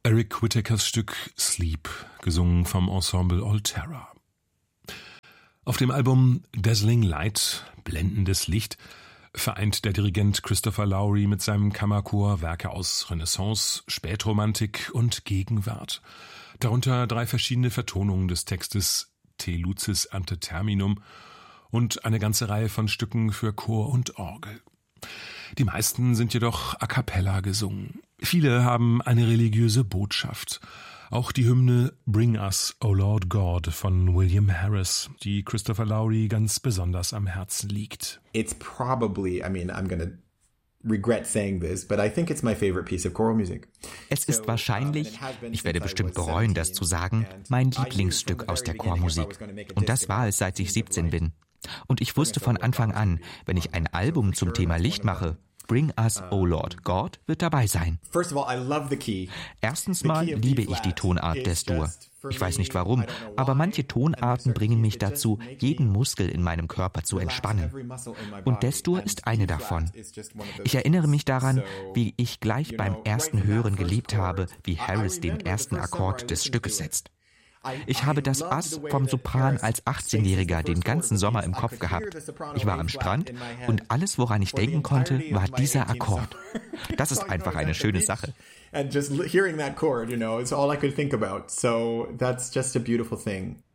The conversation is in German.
Eric Whittakers Stück Sleep, gesungen vom Ensemble Altera. Auf dem Album Dazzling Light, blendendes Licht, vereint der Dirigent Christopher Lowry mit seinem Kammerchor Werke aus Renaissance, Spätromantik und Gegenwart. Darunter 3 verschiedene Vertonungen des Textes Te Lucis ante terminum und eine ganze Reihe von Stücken für Chor und Orgel. Die meisten sind jedoch a cappella gesungen. Viele haben eine religiöse Botschaft. Auch die Hymne Bring Us, O Lord God von William Harris, die Christopher Lowry ganz besonders am Herzen liegt. It's probably, I'm going to regret saying this, but I think it's my favorite piece of choral music. Es ist wahrscheinlich, ich werde bestimmt bereuen, das zu sagen, mein Lieblingsstück aus der Chormusik. Und das war es, seit ich 17 bin. Und ich wusste von Anfang an, wenn ich ein Album zum Thema Licht mache, Bring Us, O Lord God wird dabei sein. Erstens mal liebe ich die Tonart des-Dur. Ich weiß nicht warum, aber manche Tonarten bringen mich dazu, jeden Muskel in meinem Körper zu entspannen. Und des-Dur ist eine davon. Ich erinnere mich daran, wie ich gleich beim ersten Hören geliebt habe, wie Harris den ersten Akkord des Stückes setzt. Ich habe das Ass vom Sopran als 18-Jähriger den ganzen Sommer im Kopf gehabt. Ich war am Strand und alles, woran ich denken konnte, war dieser Akkord. Das ist einfach eine schöne Sache. And just hearing that chord, it's all I could think about. So that's just a beautiful thing.